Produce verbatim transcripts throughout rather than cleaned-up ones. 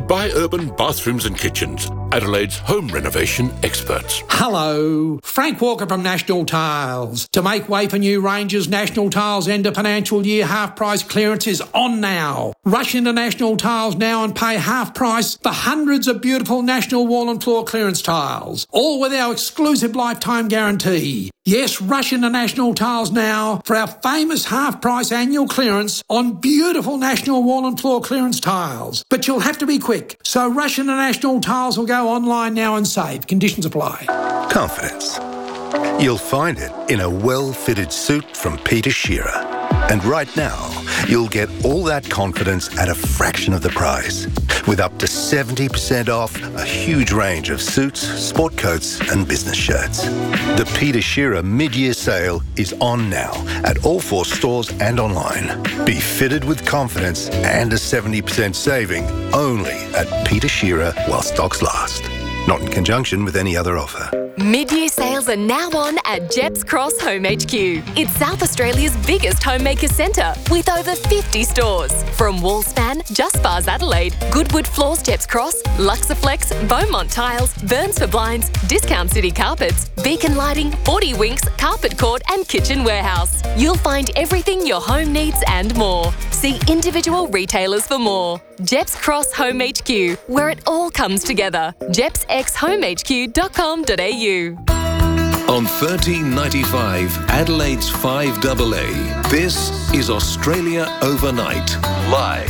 by Urban Bathrooms and Kitchens, Adelaide's home renovation experts. Hello, Frank Walker from National Tiles. To make way for new ranges, National Tiles end of financial year half price clearance is on now. Rush into National Tiles now and pay half price for hundreds of beautiful National wall and floor clearance tiles, all with our exclusive lifetime guarantee. Yes, rush into National Tiles now for our famous half price annual clearance on beautiful National wall and floor clearance tiles. But you'll have to be quick, so rush into National Tiles or go online now and save. Conditions apply. Confidence. You'll find it in a well-fitted suit from Peter Shearer. And right now, you'll get all that confidence at a fraction of the price. With up to seventy percent off a huge range of suits, sport coats and business shirts. The Peter Shearer mid-year sale is on now at all four stores and online. Be fitted with confidence and a seventy percent saving only at Peter Shearer while stocks last. Not in conjunction with any other offer. Mid-year sales are now on at Jeps Cross Home H Q. It's South Australia's biggest homemaker centre with over fifty stores. From Wallspan, Just Bars Adelaide, Goodwood Floors Jeps Cross, Luxaflex, Beaumont Tiles, Burns for Blinds, Discount City Carpets, Beacon Lighting, forty Winks, Carpet Court and Kitchen Warehouse. You'll find everything your home needs and more. See individual retailers for more. Jeps Cross Home H Q, where it all comes together. jeps x home h q dot com dot a u. On thirteen ninety-five, Adelaide's five A A, this is Australia Overnight, live.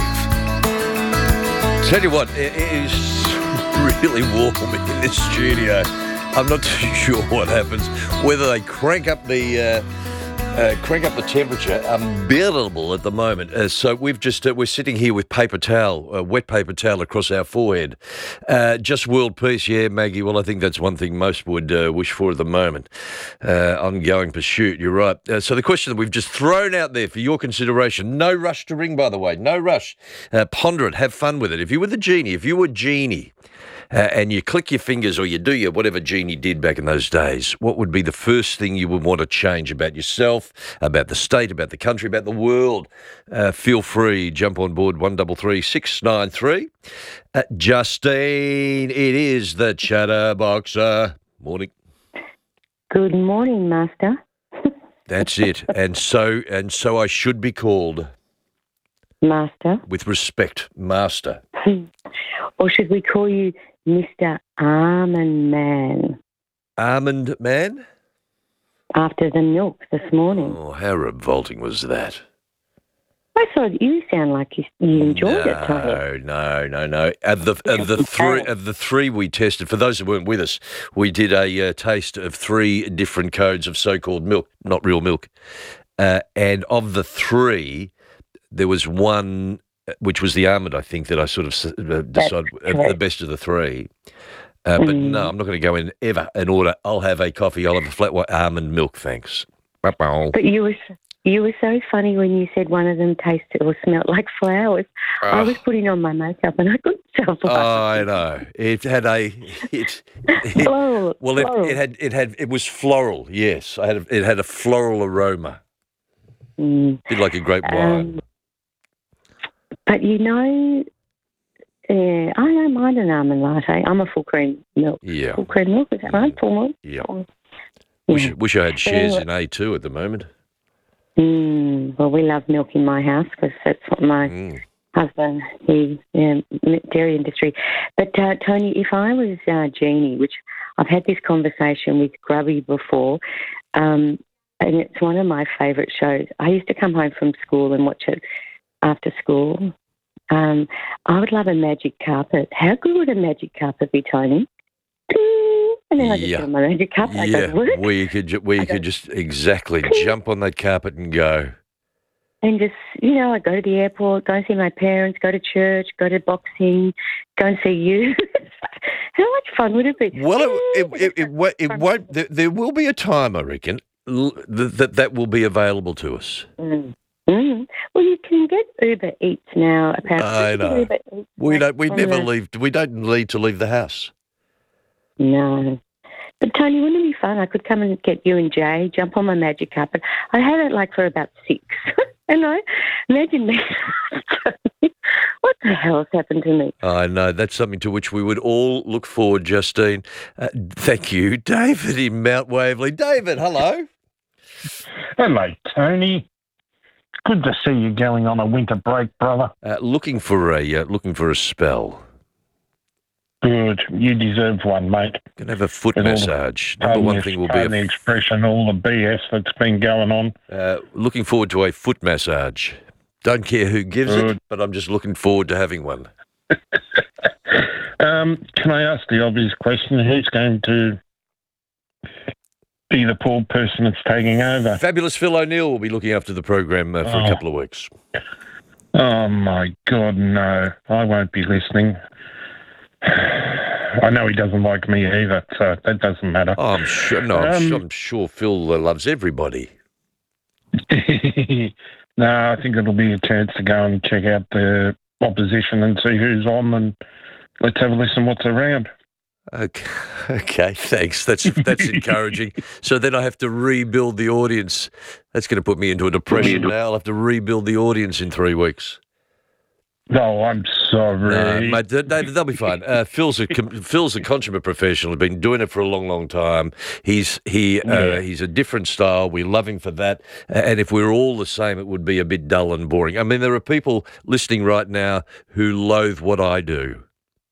Tell you what, it is really warm in this studio. I'm not too sure what happens. Whether they crank up the uh, uh, crank up the temperature, unbearable at the moment. Uh, so we've just uh, we're sitting here with paper towel, uh, wet paper towel across our forehead. Uh, just world peace, yeah, Maggie. Well, I think that's one thing most would uh, wish for at the moment. Uh, ongoing pursuit. You're right. Uh, so the question that we've just thrown out there for your consideration. No rush to ring, by the way. No rush. Uh, ponder it. Have fun with it. If you were the genie, if you were Genie. Uh, and you click your fingers or you do your whatever Genie did back in those days, what would be the first thing you would want to change about yourself, about the state, about the country, about the world? Uh, feel free, jump on board one three three, six nine three. Uh, Justine, it is the Chatterboxer. Morning. Good morning, Master. That's it. And so and so I should be called. Master. With respect, Master. Or should we call you Mister Almond Man? Almond Man? After the milk this morning. Oh, how revolting was that? I thought you sound like you, you enjoyed no, it, Tony. No, no, no. Of the of the three of the three we tested, for those who weren't with us, we did a uh, taste of three different codes of so-called milk, not real milk, uh, and of the three, there was one, which was the almond, I think, that I sort of uh, decided uh, the best of the three. Uh, but mm. no, I'm not going to go in ever and order, I'll have a coffee, I'll have a flat white almond milk, thanks. But you were you were so funny when you said one of them tasted or smelled like flowers. Oh. I was putting on my makeup and I couldn't tell. Oh, I know. It had a it, it floral, well, it, floral. it had it had it was floral. Yes, I had a, it had a floral aroma. Mm. Bit like a grape wine. Um, But you know, yeah, I don't mind an almond latte. I'm a full cream milk. Yeah. Full cream milk, is that right? Full milk? Yeah. Full. Wish, yeah. wish I had shares anyway. in A two at the moment. Mm, well, we love milk in my house because that's what my mm. husband, he, yeah, dairy industry. But, uh, Tony, if I was uh, Genie, which I've had this conversation with Grubby before, um, and it's one of my favourite shows. I used to come home from school and watch it after school. Um, I would love a magic carpet. How good would a magic carpet be, Tony? And then I just yeah. get on my magic carpet. Yeah, I go to work. where you could, ju- where you could just exactly jump on that carpet and go. And just, you know, I go to the airport, go and see my parents, go to church, go to boxing, go and see you. How much fun would it be? Well, it, it, it, it, it won't. There, there will be a time, I reckon, that that will be available to us. Mm. Mm. Well, you can get Uber Eats now. Apparently, I know. We don't. We never the... leave. We don't need to leave the house. No. But Tony, wouldn't it be fun? I could come and get you and Jay, jump on my magic carpet. I had it like for about six. And I imagine me what the hell has happened to me? I know, that's something to which we would all look forward, Justine. Uh, thank you, David in Mount Waverley. David, hello. Hello, Tony. Good to see you going on a winter break, brother. Uh, looking for a uh, looking for a spell. Good. You deserve one, mate. Gonna have a foot With all massage. the- Number one pardon thing the- will be pardon a the expression, all the B S that's been going on. Uh, looking forward to a foot massage. Don't care who gives Good. it, but I'm just looking forward to having one. Um, can I ask the obvious question? Who's going to be the poor person that's taking over? Fabulous Phil O'Neill will be looking after the program uh, for Oh. a couple of weeks. Oh, my God, no. I won't be listening. I know he doesn't like me either, so that doesn't matter. Oh, I'm sure. No, I'm, Um, sure, I'm sure Phil uh, loves everybody. No, I think it'll be a chance to go and check out the opposition and see who's on, and let's have a listen what's around. Okay, okay, thanks. That's that's encouraging. So then I have to rebuild the audience. That's going to put me into a depression now. I'll have to rebuild the audience in three weeks. No, I'm sorry. No, mate, th- David, they'll be fine. Uh, Phil's a com- Phil's a consummate professional. He's been doing it for a long, long time. He's he uh, Yeah. he's a different style. We love him for that. Uh, and if we were all the same, it would be a bit dull and boring. I mean, there are people listening right now who loathe what I do.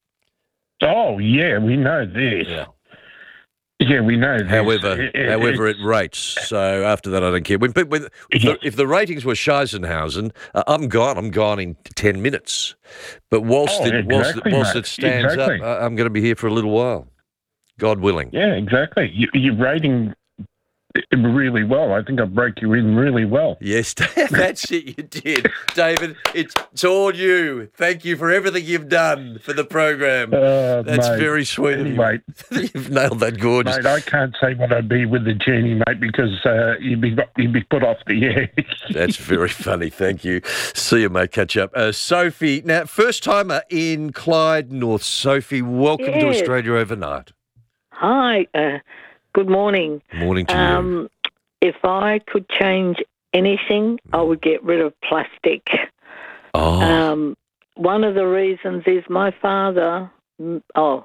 Oh, yeah, we know this. Yeah. Yeah, we know this. However, It- it- however, it it's- rates. So after that, I don't care. When, people- when if, the, if the ratings were Scheisenhausen, uh, I'm gone. I'm gone in ten minutes. But whilst Oh, it whilst, exactly, it, whilst mate. it stands Exactly. up, uh, I'm going to be here for a little while, God willing. Yeah, exactly. You, you're rating really well. I think I broke you in really well. Yes, that's it. You did, David. It's it's all you. Thank you for everything you've done for the program. Uh, That's mate, very sweet Anyway, of you. You've nailed that gorgeous. mate, I can't say what I'd be with the genie, mate, because uh, you'd be you'd be put off the air. That's very funny. Thank you. See you, mate. Catch up. Uh, Sophie, now, first timer in Clyde North. Sophie, welcome to Yes. Australia Overnight. Hi, uh, good morning. Morning to you. Um, if I could change anything, I would get rid of plastic. Oh, Um, one of the reasons is my father, mm, oh,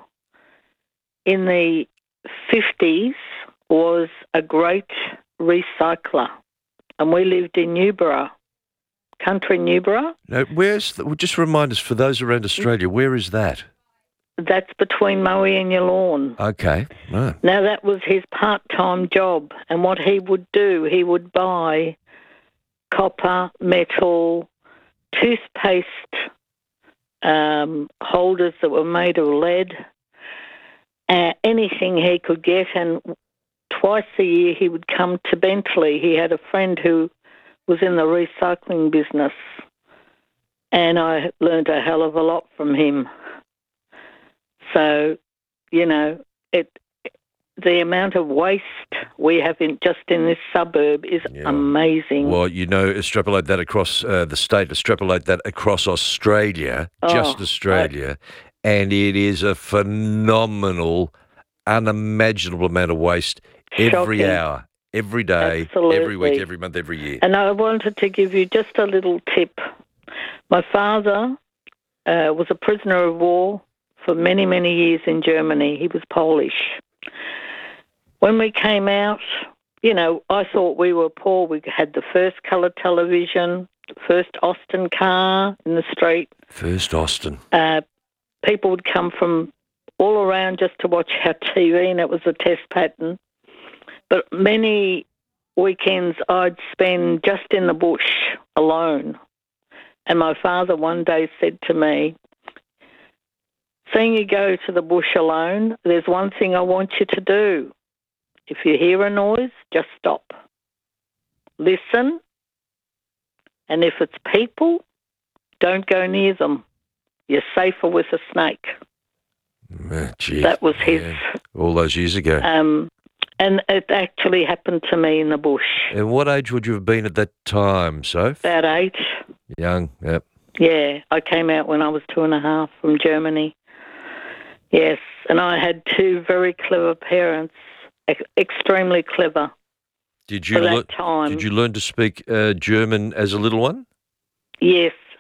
in the fifties was a great recycler, and we lived in Newborough, country Newborough. no, where's the, well, just remind us for those around Australia, where is that? That's between Moe and your lawn. Okay, right. Now, that was his part-time job, and what he would do, he would buy copper, metal, toothpaste um, holders that were made of lead, uh, anything he could get, and twice a year he would come to Bentley. He had a friend who was in the recycling business, and I learned a hell of a lot from him. So, you know, it the amount of waste we have in just in this suburb is Yeah. amazing. Well, you know, extrapolate that across uh, the state, extrapolate that across Australia, just Oh, Australia, and it is a phenomenal, unimaginable amount of waste every Shocking. hour, every day, every week, Absolutely. every month, every year. And I wanted to give you just a little tip. My father uh, was a prisoner of war for many, many years in Germany. He was Polish. When we came out, you know, I thought we were poor. We had the first colour television, the first Austin car in the street. First Austin. Uh, people would come from all around just to watch our T V, and it was a test pattern. But many weekends I'd spend just in the bush alone. And my father one day said to me, seeing you go to the bush alone, there's one thing I want you to do. If you hear a noise, just stop. Listen. And if it's people, don't go near them. You're safer with a snake. Uh, gee, That was his. yeah, all those years ago. Um, and it actually happened to me in the bush. And what age would you have been at that time, Soph? About eight. Young, yep. Yeah, I came out when I was two and a half from Germany. Yes, and I had two very clever parents, ex- extremely clever Did you for that lear- time. Did you learn to speak uh, German as a little one? Yes,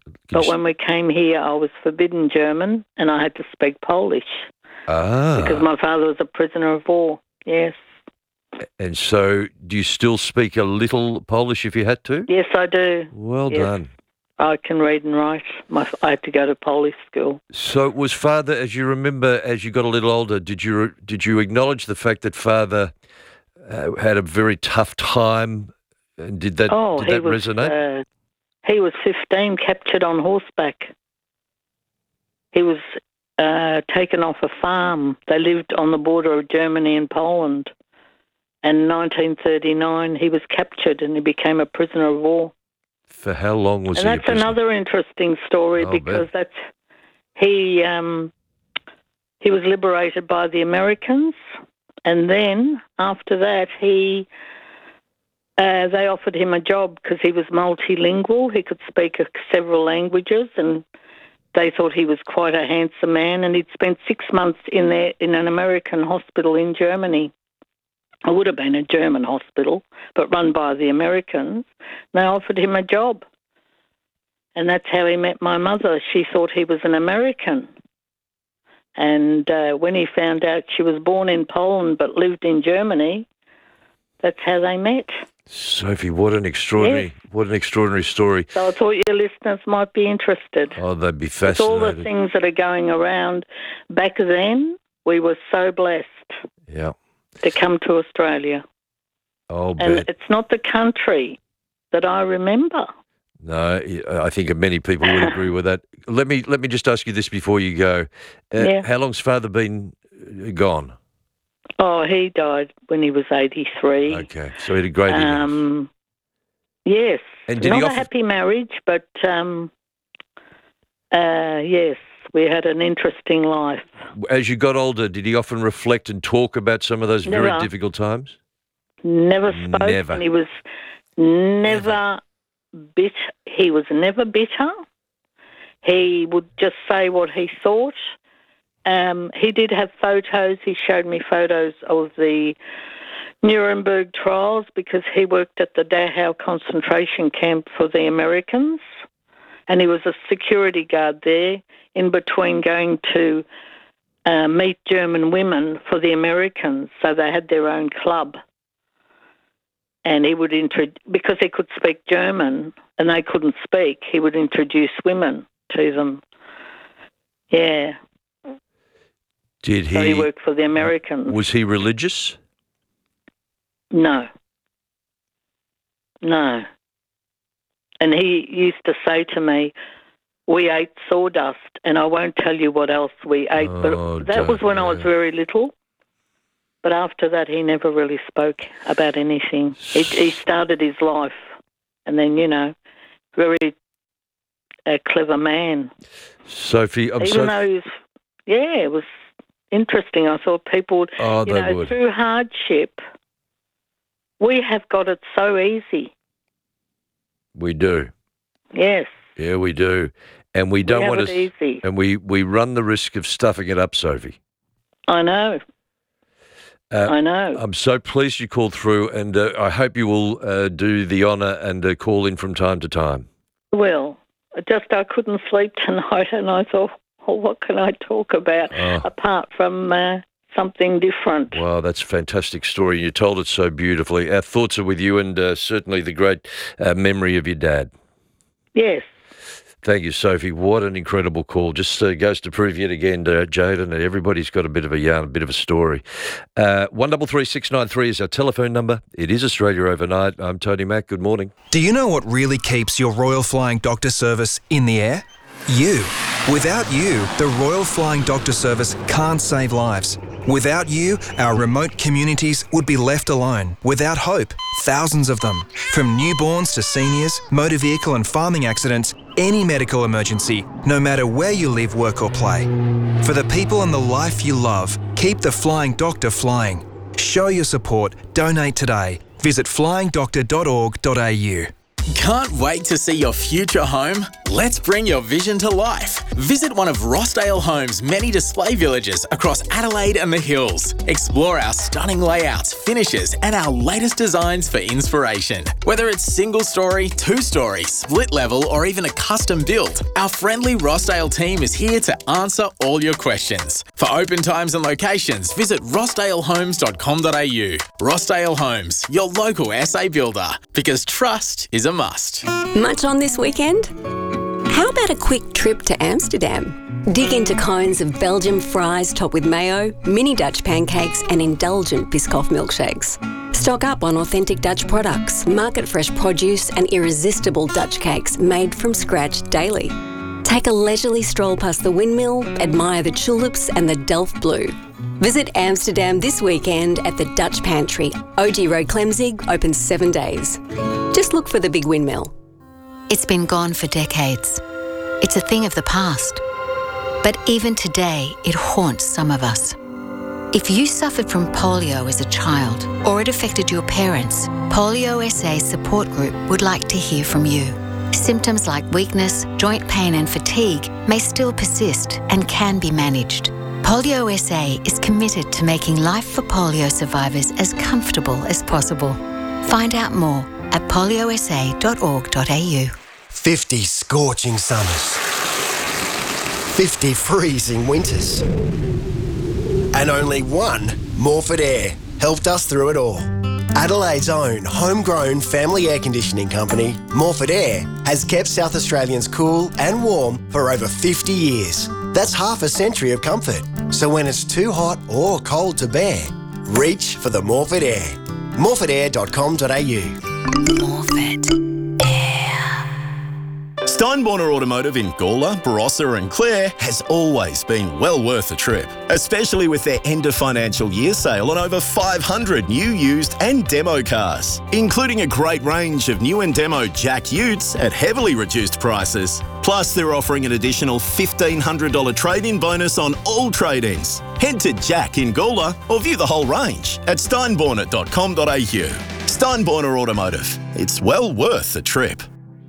But when we came here, I was forbidden German and I had to speak Polish. Ah. Because my father was a prisoner of war, yes. And so do you still speak a little Polish if you had to? Yes, I do. Well yes. done. I can read and write. My, I had to go to Polish school. So was Father, as you remember, as you got a little older, did you did you acknowledge the fact that Father uh, had a very tough time? And did that, oh, did that was, resonate? Uh, he was fifteen, captured on horseback. He was uh, taken off a farm. They lived on the border of Germany and Poland. And in nineteen thirty-nine, he was captured and he became a prisoner of war. For how long was and he? And that's another interesting story oh, because bet. that's he um, he was liberated by the Americans, and then after that he uh, they offered him a job because he was multilingual. He could speak several languages, and they thought he was quite a handsome man. And he'd spent six months in there in an American hospital in Germany. It would have been a German hospital, but run by the Americans. They offered him a job. And that's how he met my mother. She thought he was an American. And uh, when he found out she was born in Poland but lived in Germany, that's how they met. Sophie, what an extraordinary, yes. what an extraordinary story. So I thought your listeners might be interested. Oh, they'd be It's fascinated. all the things that are going around. Back then, we were so blessed. Yeah. To come to Australia. Oh, and bet. it's not the country that I remember. No, I think many people would agree with that. Let me let me just ask you this before you go. Uh, yeah. How long's Father been gone? Oh, he died when he was eighty-three. Okay, so he had a great illness. Um, yes. And did not he a offer... happy marriage, but um, uh, yes, we had an interesting life. As you got older, did he often reflect and talk about some of those Never. very difficult times? Never spoke. Never. And he was never, never bitter. He was never bitter. He would just say what he thought. Um, he did have photos. He showed me photos of the Nuremberg trials because he worked at the Dachau concentration camp for the Americans. And he was a security guard there in between going to uh, meet German women for the Americans. So they had their own club. And he would, intro- because he could speak German and they couldn't speak, he would introduce women to them. Yeah. Did he? So he worked for the Americans. Was he religious? No. No. And he used to say to me, we ate sawdust, and I won't tell you what else we ate. Oh, but that was when yeah. I was very little. But after that, he never really spoke about anything. He, he started his life, and then, you know, very uh, clever man. Sophie, I'm Even so... though he was, yeah, it was interesting. I thought people, would, Oh, you they know, would. through hardship, we have got it so easy. We do. Yes. Yeah, we do. And we don't we have want it to... easy. And we, we run the risk of stuffing it up, Sophie. I know. Uh, I know. I'm so pleased you called through, and uh, I hope you will uh, do the honour and uh, call in from time to time. Well, just I couldn't sleep tonight, and I thought, well, what can I talk about Oh. apart from uh, something different? Wow, that's a fantastic story. You told it so beautifully. Our thoughts are with you, and uh, certainly the great uh, memory of your dad. Yes. Thank you, Sophie. What an incredible call. Just uh, goes to prove yet again, uh, Jaden, that everybody's got a bit of a yarn, a bit of a story. Uh, one double three six nine three is our telephone number. It is Australia Overnight. I'm Tony Mack. Good morning. Do you know what really keeps your Royal Flying Doctor Service in the air? You. Without you, the Royal Flying Doctor Service can't save lives. Without you, our remote communities would be left alone, without hope. Thousands of them. From newborns to seniors, motor vehicle and farming accidents, any medical emergency, no matter where you live, work or play. For the people and the life you love, keep the Flying Doctor flying. Show your support. Donate today. Visit flying doctor dot org dot a u. Can't wait to see your future home? Let's bring your vision to life. Visit one of Rossdale Homes' many display villages across Adelaide and the Hills. Explore our stunning layouts, finishes, and our latest designs for inspiration. Whether it's single story, two story, split level, or even a custom build, our friendly Rossdale team is here to answer all your questions. For open times and locations, visit rossdale homes dot com dot a u. Rossdale Homes, your local S A builder, because trust is a must. Much on this weekend? How about a quick trip to Amsterdam? Dig into cones of Belgian fries topped with mayo, mini Dutch pancakes and indulgent Biscoff milkshakes. Stock up on authentic Dutch products, market-fresh produce and irresistible Dutch cakes made from scratch daily. Take a leisurely stroll past the windmill, admire the tulips and the Delft Blue. Visit Amsterdam this weekend at the Dutch Pantry, O G Road Clemzig, open seven days. Just look for the big windmill. It's been gone for decades. It's a thing of the past. But even today, it haunts some of us. If you suffered from polio as a child or it affected your parents, Polio S A Support Group would like to hear from you. Symptoms like weakness, joint pain and fatigue may still persist and can be managed. Polio S A is committed to making life for polio survivors as comfortable as possible. Find out more at polio s a dot org dot a u. fifty scorching summers. fifty freezing winters. And only one Morford Air helped us through it all. Adelaide's own homegrown family air conditioning company, Morford Air, has kept South Australians cool and warm for over fifty years. That's half a century of comfort. So when it's too hot or cold to bear, reach for the Morford Air. morford air dot com dot a u. Morford. Steinborner Automotive in Gawler, Barossa and Clare has always been well worth a trip, especially with their end of financial year sale on over five hundred new, used and demo cars, including a great range of new and demo Jack Utes at heavily reduced prices. Plus, they're offering an additional fifteen hundred dollars trade-in bonus on all trade-ins. Head to Jack in Gawler or view the whole range at steinborner dot com dot a u. Steinborner Automotive. It's well worth the trip.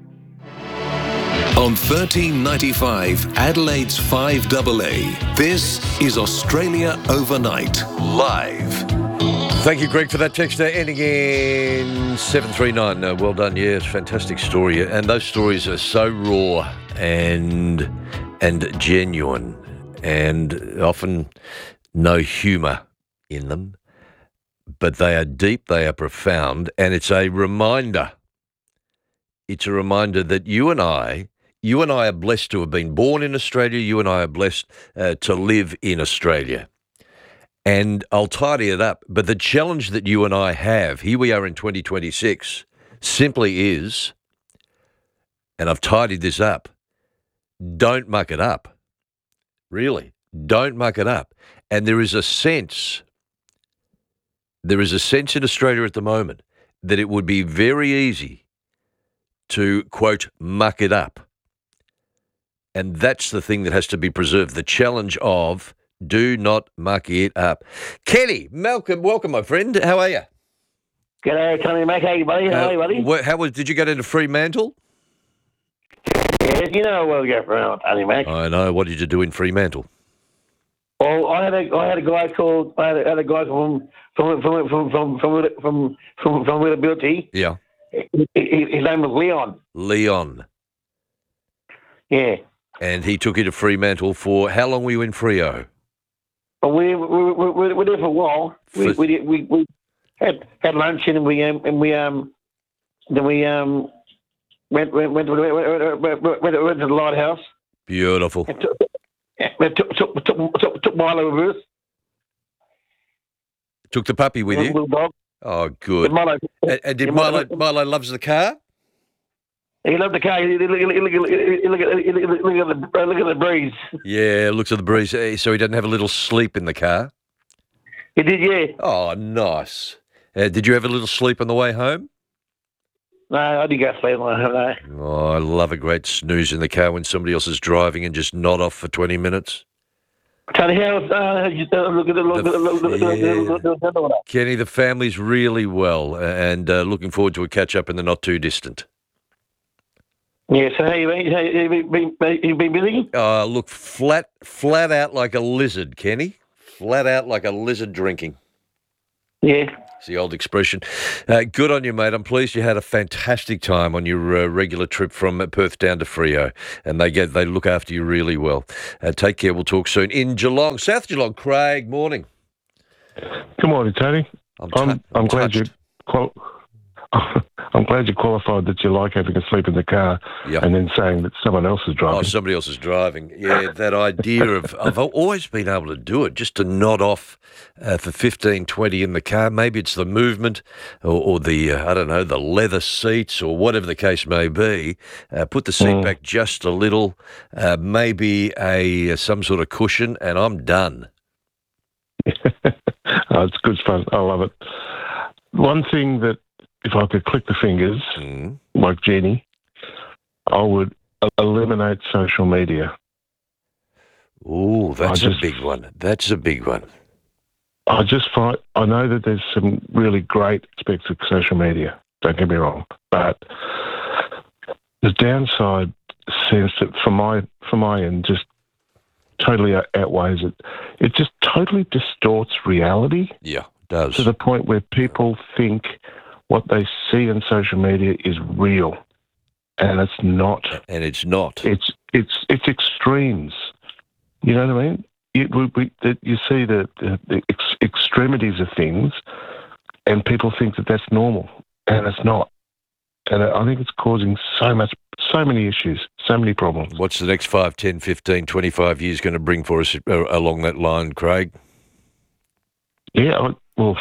On thirteen ninety-five, Adelaide's five double A, this is Australia Overnight, live. Thank you, Greg, for that text there. Ending in seven three nine. Uh, well done, yes, fantastic story. And those stories are so raw and and genuine and often no humour in them. But they are deep, they are profound, and it's a reminder. It's a reminder that you and I, you and I are blessed to have been born in Australia. You and I are blessed uh, to live in Australia. And I'll tidy it up. But the challenge that you and I have, here we are in twenty twenty-six, simply is, and I've tidied this up, don't muck it up. Really, don't muck it up. And there is a sense, there is a sense in Australia at the moment that it would be very easy to, quote, muck it up. And that's the thing that has to be preserved, the challenge of do not muck it up. Kenny, Malcolm, welcome, my friend. How are you? G'day, Tony Mac. How are you, buddy? How Uh, are you, buddy? wh- how was? Did you get into Fremantle? Yes, you know where we go from, Tony Mac. I know. What did you do in Fremantle? Well, I had a I had a guy called I had a, had a guy from from from from from from from from, from Willability. Yeah. His, his name was Leon. Leon. Yeah. And he took you to Fremantle for, how long were you in Freo? But we we we we we were there for a while. We For- we did- we, we had had lunch and we um and we um then we um went went went to, went, went, went, went, went to the lighthouse. Beautiful. And took, and took, took, took, took, took Milo with us. Took the puppy with Little you? dog. Oh, good. And Milo- And, and did and Milo, Milo- Milo loves the car? He loved the car. He look, look, look, look, look, at- look, look at the look at the breeze. Yeah, looks at the breeze. eh, So he doesn't have a little sleep in the car? He did, yeah. Oh, nice. Uh, did you have a little sleep on the way home? No, I didn't go sleep. No. Oh, I love a great snooze in the car when somebody else is driving and just nod off for twenty minutes. Tony, how's uh, you, uh, look at the look at the look at the look at the look at the Kenny, the family's really well uh, and uh, looking forward to a catch-up in the not-too-distant. Yeah, so how you been? How you been, been, you been busy? Uh, look, flat, flat out like a lizard, Kenny. Flat out like a lizard drinking. Yeah. It's the old expression. Uh, good on you, mate. I'm pleased you had a fantastic time on your uh, regular trip from Perth down to Freo, and they get they look after you really well. Uh, take care. We'll talk soon. In Geelong, South Geelong, Craig, morning. Good morning, Tony. I'm, I'm, t- I'm I'm glad you. Qual- I'm glad you qualified that you like having a sleep in the car, Yep. and then saying that someone else is driving. Oh, somebody else is driving. Yeah, that idea of I've always been able to do it, just to nod off uh, for fifteen, twenty in the car. Maybe it's the movement or, or the, uh, I don't know, the leather seats or whatever the case may be. Uh, put the seat Mm. back just a little, uh, maybe a some sort of cushion, and I'm done. Oh, it's good fun. I love it. One thing that, if I could click the fingers, Mm. like Jenny, I would eliminate social media. Ooh, that's I just- a big one. That's a big one. I just find, I know that there's some really great aspects of social media, don't get me wrong, but the downside seems to, for my, for my end, just totally outweighs it. It just totally distorts reality. Yeah, it does. To the point where people think what they see on social media is real, and it's not. And it's not. It's it's it's extremes. You know what I mean? You, we, we, that you see the, the, the ex- extremities of things, and people think that that's normal, and it's not. And I think it's causing so much, so many issues, so many problems. What's the next five, ten, fifteen, twenty-five years going to bring for us uh, along that line, Craig? Yeah, I, well,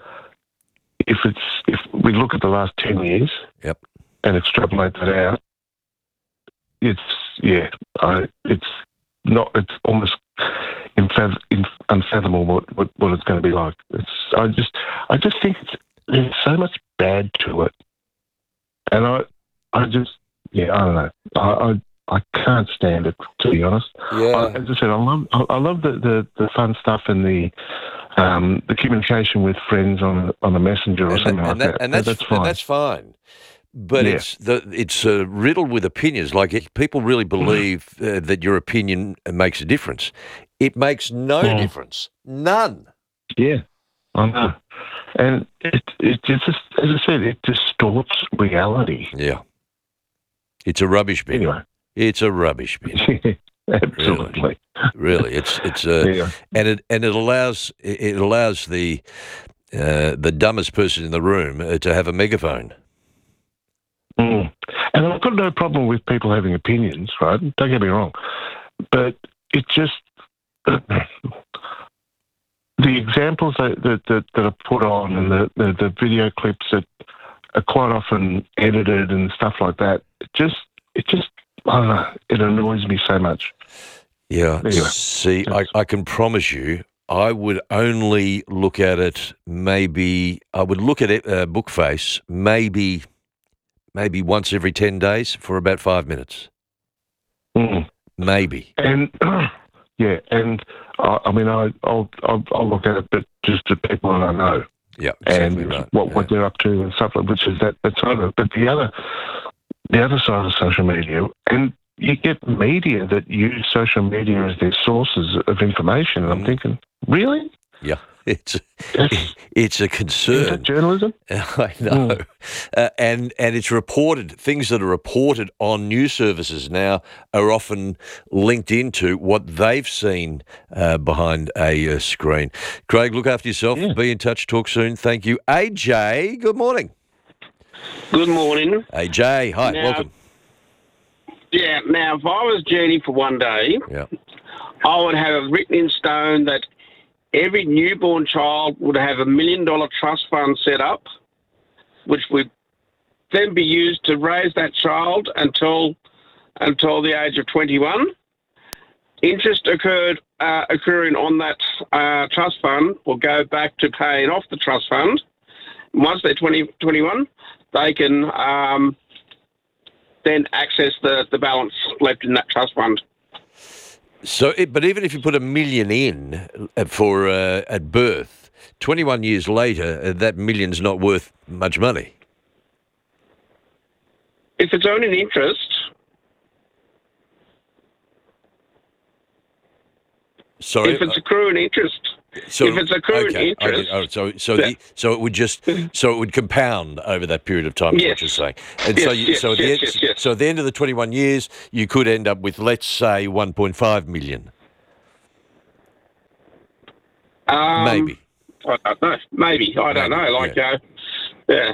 if it's if we look at the last ten years, yep, and extrapolate that out, it's yeah, I, it's not. It's almost infath- inf- unfathomable what, what what it's going to be like. It's I just I just think it's, there's so much bad to it, and I I just yeah I don't know I I, I can't stand it, to be honest. Yeah. I, as I said, I love I, I love the, the, the fun stuff and the um, the communication with friends on on the messenger or And, something that, like and, that, that. and that's, that's fine. And that's fine. But Yeah. it's the it's uh, riddled with opinions. Like if people really believe uh, that your opinion makes a difference. It makes no Mm. difference. None. Yeah, I know. And it, it just, as I said, it distorts reality. Yeah. It's a rubbish bin. Anyway. It's a rubbish bin. Absolutely. Really, really. It's it's uh, Yeah. and it and it allows it allows the uh, the dumbest person in the room uh, to have a megaphone. Mm. And I've got no problem with people having opinions, right? Don't get me wrong. But it just, the examples that, that, that, that are put on and the, the, the video clips that are quite often edited and stuff like that, it just, it just, I don't know, it annoys me so much. Yeah. Anyway. See, I, I can promise you, I would only look at it maybe, I would look at it, uh, Bookface, maybe, maybe once every ten days for about five minutes. Mm. Maybe. And, yeah, and I, I mean, I, I'll, I'll, I'll look at it, but just to people that I know. Yeah, exactly and right. what, what they're up to and stuff like, which is that, that side of it. But the other, the other side of social media, and you get media that use social media as their sources of information. And I'm thinking, really? Yeah, it's it's a concern. Is that journalism? I know, uh, and and it's reported. Things that are reported on news services now are often linked into what they've seen uh, behind a uh, screen. Craig, look after yourself. Be in touch. Talk soon. Thank you, A J. Good morning. Good morning. A J, hi, Now- welcome. Yeah, now if I was Journey for one day, Yeah. I would have it written in stone that every newborn child would have a million dollar trust fund set up, which would then be used to raise that child until until the age of twenty-one. Interest occurred uh, occurring on that uh, trust fund will go back to paying off the trust fund. Once they're twenty, twenty-one, they can um, then access the, the balance left in that trust fund. So, it, but even if you put a million in uh, for uh, at birth, twenty-one years later, uh, that million's not worth much money. If it's earning interest, Sorry? If it's accruing interest. So, if it's accruing okay, interest. okay, oh, so so Yeah. the, so it would just so it would compound over that period of time. Is Yes. what you're saying. And so Yes, you, yes, so at the yes, end, yes, yes. so at the end of the twenty-one years, you could end up with, let's say, one point five million. Um, Maybe. I don't know. Maybe. I don't Maybe, know. Like, uh, yeah.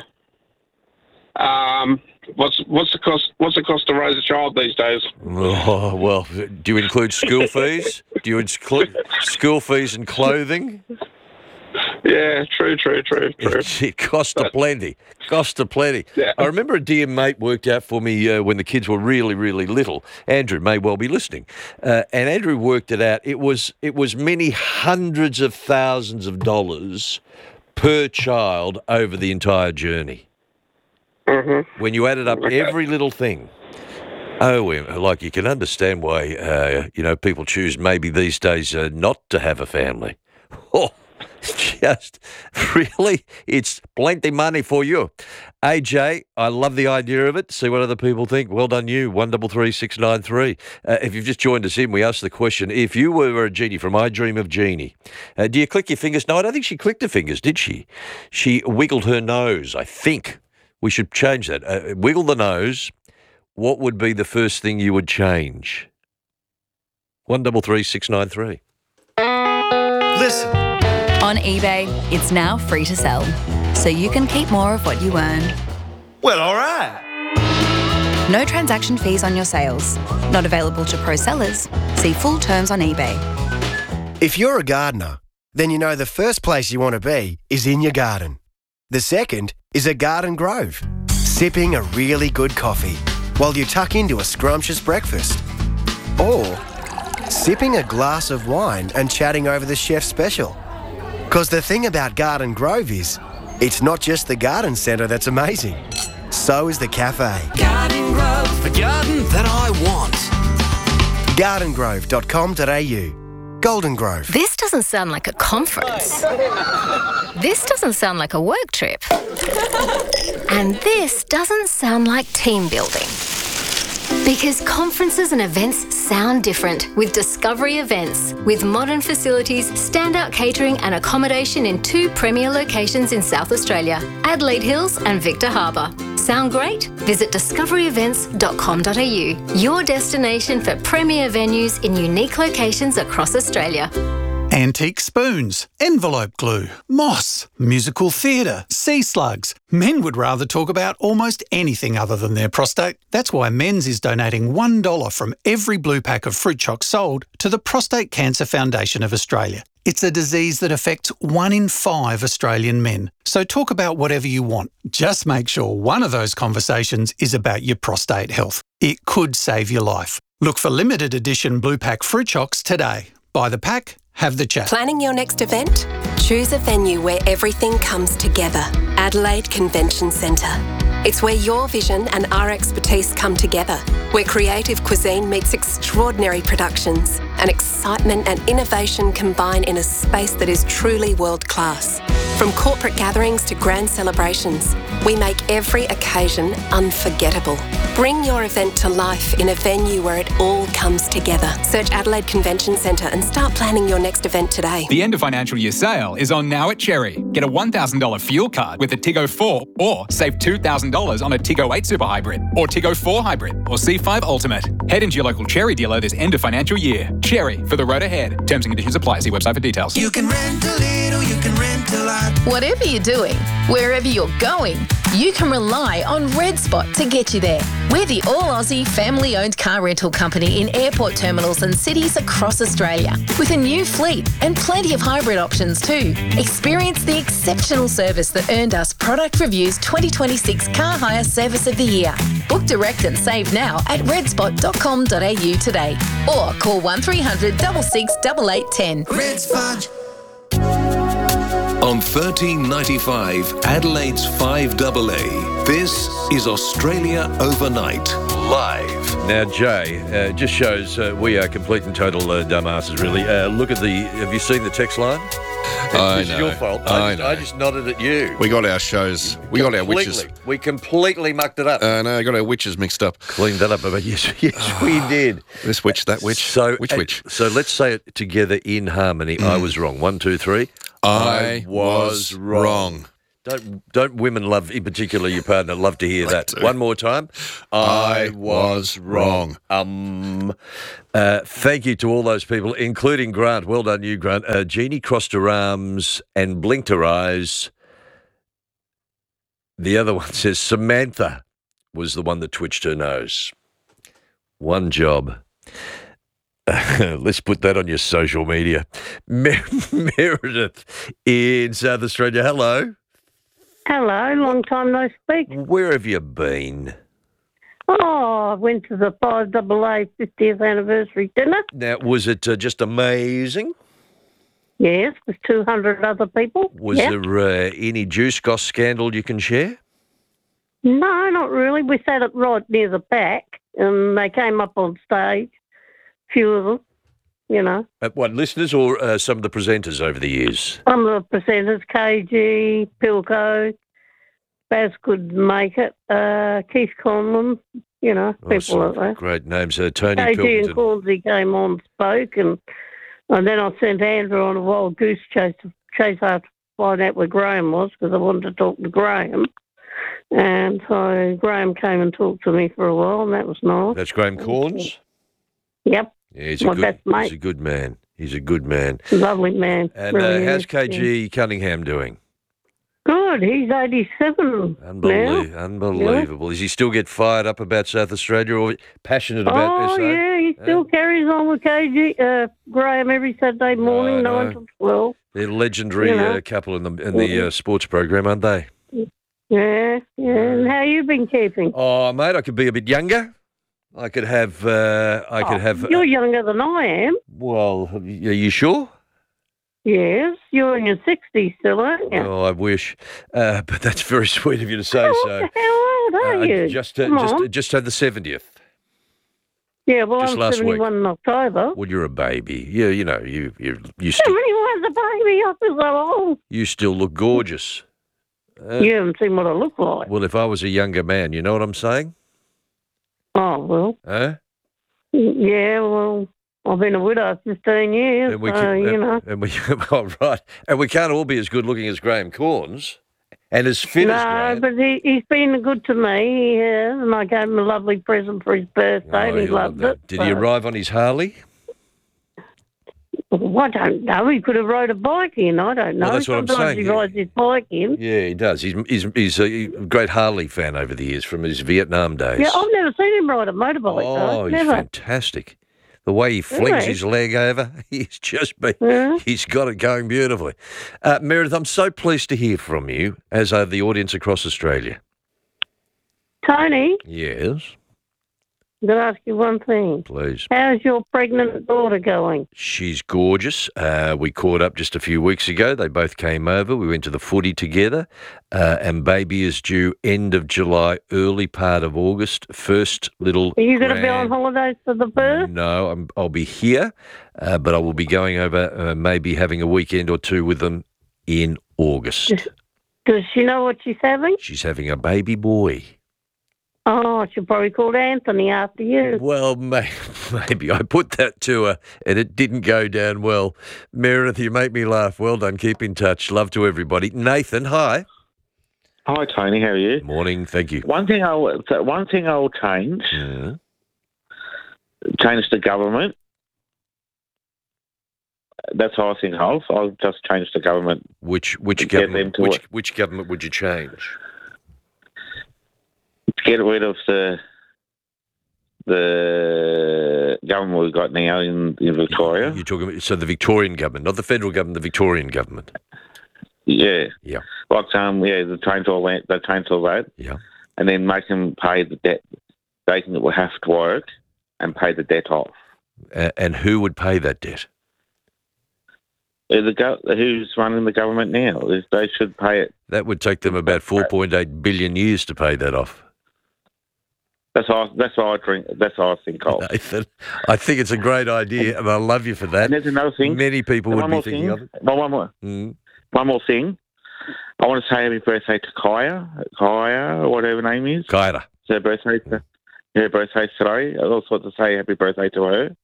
Um, what's what's the cost? What's the cost to raise a child these days? Oh, well, do you include school fees? Do you include school fees and clothing? Yeah, true, true, true, true. It, it cost a plenty. Cost a plenty. Yeah. I remember a dear mate worked out for me uh, when the kids were really, really little. Andrew may well be listening, uh, and Andrew worked it out. It was it was many hundreds of thousands of dollars per child over the entire journey. Mm-hmm. When you added up Okay. every little thing. Oh, well, like you can understand why uh, you know people choose maybe these days uh, not to have a family. Oh. Just really, it's plenty money for you. A J, I love the idea of it. See what other people think. Well done, you. One double three six nine three. Uh, if you've just joined us in, we asked the question: if you were a genie from I Dream of Jeannie, uh, do you click your fingers? No, I don't think she clicked her fingers, did she? She wiggled her nose. I think we should change that. Uh, wiggle the nose. What would be the first thing you would change? One double three six nine three. Listen. On eBay, it's now free to sell, so you can keep more of what you earn. Well, all right. No transaction fees on your sales. Not available to pro sellers. See full terms on eBay. If you're a gardener, then you know the first place you want to be is in your garden. The second is a garden grove, sipping a really good coffee while you tuck into a scrumptious breakfast. Or sipping a glass of wine and chatting over the chef's special. Because the thing about Garden Grove is, it's not just the garden centre that's amazing. So is the cafe. Garden Grove, the garden that I want. garden grove dot com dot a u. Golden Grove. This doesn't sound like a conference. This doesn't sound like a work trip. And this doesn't sound like team building. Because conferences and events sound different with Discovery Events. With modern facilities, standout catering and accommodation in two premier locations in South Australia, Adelaide Hills and Victor Harbour. Sound great? Visit discovery events dot com dot a u, your destination for premier venues in unique locations across Australia. Antique spoons, envelope glue, moss, musical theatre, sea slugs. Men would rather talk about almost anything other than their prostate. That's why Men's is donating one dollar from every blue pack of fruit chocs sold to the Prostate Cancer Foundation of Australia. It's a disease that affects one in five Australian men. So talk about whatever you want. Just make sure one of those conversations is about your prostate health. It could save your life. Look for limited edition blue pack fruit chocs today. Buy the pack, have the chat. Planning your next event? Choose a venue where everything comes together. Adelaide Convention Centre. It's where your vision and our expertise come together, where creative cuisine meets extraordinary productions, and excitement and innovation combine in a space that is truly world-class. From corporate gatherings to grand celebrations, we make every occasion unforgettable. Bring your event to life in a venue where it all comes together. Search Adelaide Convention Centre and start planning your next event today. The end of financial year sale is on now at Cherry. Get a one thousand dollars fuel card with a Tiggo four or save two thousand dollars on a Tiggo eight Super Hybrid or Tiggo four Hybrid or C five Ultimate. Head into your local Cherry dealer this end of financial year. Cherry, for the road ahead. Terms and conditions apply. See website for details. You can rent a little, you can rent a lot. Whatever you're doing, wherever you're going, you can rely on Red Spot to get you there. We're the all-Aussie, family-owned car rental company in airport terminals and cities across Australia, with a new fleet and plenty of hybrid options too. Experience the exceptional service that earned us Product Review's twenty twenty-six Car Hire Service of the Year. Book direct and save now at red spot dot com dot a u today, or call one three hundred six six eight eight one zero. Red Spot. On thirteen ninety-five, Adelaide's five A A, this is Australia Overnight, live. Now, Jay, uh, just shows uh, we are complete and total uh, dumbasses, really. Uh, look at the, have you seen the text line? I This know. is your fault. I I, just, know. I just nodded at you. We got our shows. We got our witches. Completely. We completely mucked it up. Uh, no, I got our witches mixed up. Cleaned that up, but yes, yes, we did. This witch, that witch. So, Which uh, witch? So let's say it together in harmony. I was wrong. One, two, three. I was wrong. Don't don't women love, in particular your partner, love to hear that. do. One more time. I was wrong. Um, uh, thank you to all those people, including Grant. Well done, you, Grant. Uh, Jeannie crossed her arms and blinked her eyes. The other one says Samantha was the one that twitched her nose. One job. Let's put that on your social media. Mer- Meredith in South Australia. Hello. Hello, long time no speak. Where have you been? Oh, I went to the five double A fiftieth anniversary dinner. Now, was it uh, just amazing? Yes, with two hundred other people. Was yeah. there uh, any juice goss scandal you can share? No, not really. We sat up right near the back, and they came up on stage, a few of them, you know. Uh, what, listeners or uh, some of the presenters over the years? Some of the presenters, K G, Pilco, Baz could make it, uh, Keith Conlon, you know, Oh, people some like that. great names. Uh, Tony K G and Pilkington. Cornsey came on, spoke, and and then I sent Andrew on a wild goose chase to chase after to find out where Graham was because I wanted to talk to Graham. And so Graham came and talked to me for a while, and that was nice. That's Graham Corns? Yep. Yeah, he's a, My good, best mate. he's a good man. He's a good man. Lovely man. And really uh, how's is, K yeah. G Cunningham doing? Good. He's eighty-seven Unbelie- now. Unbelievable. Does he still get fired up about South Australia or passionate about Oh, S A? yeah, he still carries on with K G, uh, Graham every Saturday morning, No, no. nine to twelve. They're a legendary You know. uh, couple in the in the uh, sports program, aren't they? Yeah, yeah. And how you been keeping? Oh, mate, I could be a bit younger. I could have. Uh, I could Oh, have. You're younger than I am. Well, are you sure? Yes, you're in your sixties still, aren't you? Oh, I wish, uh, but that's very sweet of you to say so. How old are Uh, you? Just, uh, Come just, on. just had the seventieth. Yeah, well, just I'm last week. seventy-one in October. Well, you're a baby. Yeah, you know, you, you, you, st- seventy-one's a baby. I feel so old. you still look gorgeous. Uh, You haven't seen what I look like. Well, if I was a younger man, you know what I'm saying? Oh, well. Huh? Yeah, well, I've been a widow fifteen years, And we, so, can, you and, know. and we, oh, right, and we can't all be as good looking as Graham Corns, and as fit no, as Graham. but he, he's been good to me, he has, and I gave him a lovely present for his birthday, and Oh, he he'll love loved that. it. Did he so- arrive on his Harley? Well, I don't know. He could have rode a bike in. I don't know. Well, that's what I'm Sometimes saying, he yeah. rides his bike in. Yeah, he does. He's he's he's a great Harley fan over the years from his Vietnam days. Yeah, I've never seen him ride a motorbike, oh, though. he's Never. fantastic. The way he flings Really? his leg over, he's just been, he's got it going beautifully. Uh, Meredith, I'm so pleased to hear from you, as are the audience across Australia. Tony, Yes, I'm going to ask you one thing. please. How's your pregnant daughter going? She's gorgeous. Uh, we caught up just a few weeks ago. They both came over. We went to the footy together. Uh, and baby is due end of July, early part of August. First little. Are you going to be on grand- holidays for the birth? No, I'm, I'll be here, uh, but I will be going over, uh, maybe having a weekend or two with them in August. Does she know what she's having? She's having a baby boy. Oh, she'll probably call Anthony after you. Well, may, maybe I put that to her, and it didn't go down well. Meredith, you make me laugh. Well done. Keep in touch. Love to everybody. Nathan, hi. Hi, Tony. How are you? Morning. Thank you. One thing I'll so one thing I'll change. Yeah. Change the government. That's how I think of. I'll just change the government. Which which to get government? them to Which which government would you change? get rid of the the government we've got now in, in Victoria. You're talking about, so the Victorian government, not the federal government, the Victorian government. Yeah. Yeah. Like um yeah, the change all that they change all that. Yeah. And then make them pay the debt. They can will have to work and pay the debt off. Uh, and who would pay that debt? Uh, The go- who's running the government now? They should pay it. That would take them about four point eight billion years to pay that off. That's how that's how I drink. That's how I think of. Nathan, I think it's a great idea, and I love you for that. And there's another thing. Many people And would one be more thinking thing. of it. One, one more. Mm. One more thing. I want to say happy birthday to Kaya, Kaya, or whatever her name is. Kaya. It's her birthday. To, her birthday today. I also want to say happy birthday to her.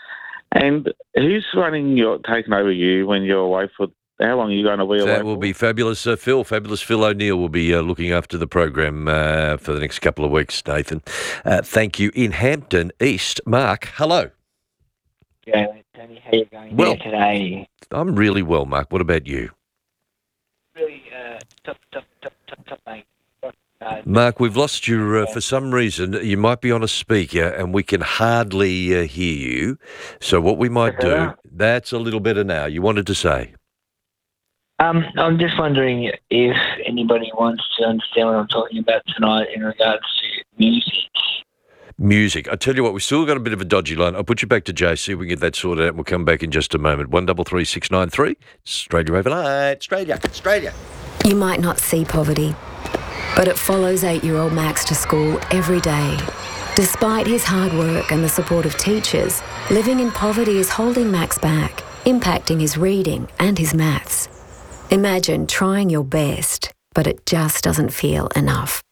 And who's running your, taking over you when you're away for? How long are you going to be away? That will be fabulous, uh, Phil. Fabulous Phil O'Neill will be uh, looking after the program uh, for the next couple of weeks, Nathan. Uh, thank you. In Hampton East, Mark, hello. Yeah, Tony, how you going Well, there today? I'm really well, Mark. What about you? Really uh, top, top, top, top, top, mate. Uh, Mark, we've lost you uh, for some reason. You might be on a speaker and we can hardly uh, hear you. So what we might do, that's a little better now. You wanted to say? Um, I'm just wondering if anybody wants to understand what I'm talking about tonight in regards to music. Music. I tell you what, we've still got a bit of a dodgy line. I'll put you back to Jay, see if we can get that sorted out, and we'll come back in just a moment. One double three six nine three. Australia overnight. Australia. Australia. You might not see poverty, but it follows eight-year-old Max to school every day. Despite his hard work and the support of teachers, living in poverty is holding Max back, impacting his reading and his maths. Imagine trying your best, but it just doesn't feel enough.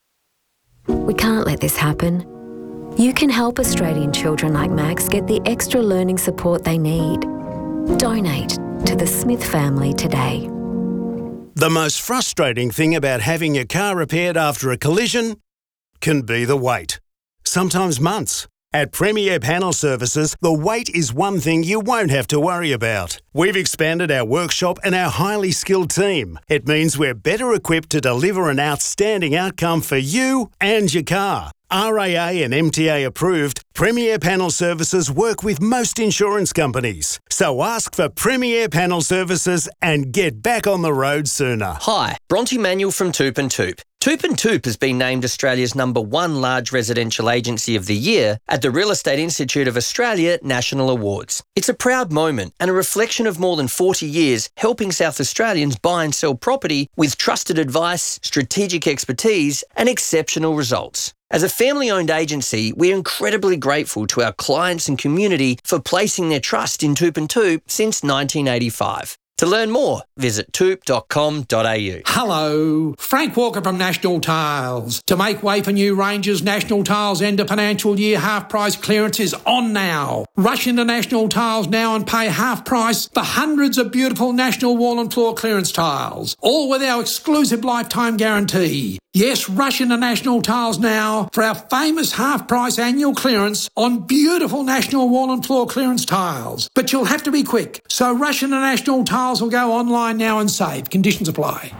We can't let this happen. You can help Australian children like Max get the extra learning support they need. Donate to the Smith family today. The most frustrating thing about having your car repaired after a collision can be the wait. Sometimes months. At Premier Panel Services, the wait is one thing you won't have to worry about. We've expanded our workshop and our highly skilled team. It means we're better equipped to deliver an outstanding outcome for you and your car. R A A and M T A approved, Premier Panel Services work with most insurance companies. So ask for Premier Panel Services and get back on the road sooner. Hi, Bronte Manuel from Toop and Toop. Toop and Toop has been named Australia's number one large residential agency of the year at the Real Estate Institute of Australia National Awards. It's a proud moment and a reflection of more than forty years helping South Australians buy and sell property with trusted advice, strategic expertise and exceptional results. As a family-owned agency, we're incredibly grateful to our clients and community for placing their trust in Toop and Toop since nineteen eighty-five. To learn more, visit toop dot com dot a u. Hello, Frank Walker from National Tiles. To make way for new ranges, National Tiles end of financial year half price clearance is on now. Rush into National Tiles now and pay half price for hundreds of beautiful National wall and floor clearance tiles, all with our exclusive lifetime guarantee. Yes, rush into National Tiles now for our famous half-price annual clearance on beautiful National wall and floor clearance tiles. But you'll have to be quick, so rush into National Tiles or go online now and save. Conditions apply.